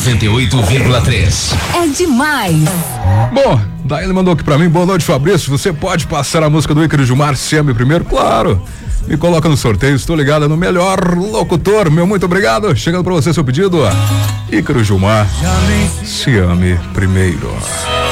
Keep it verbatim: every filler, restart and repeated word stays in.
noventa e oito vírgula três. É demais. Bom, daí ele mandou aqui pra mim: boa noite, Fabrício. Você pode passar a música do Ícaro Gilmar, Se Ame Primeiro? Claro. Me coloca no sorteio, estou ligado no melhor locutor. Meu muito obrigado. Chegando pra você seu pedido, Ícaro Gilmar, Se Ame Primeiro.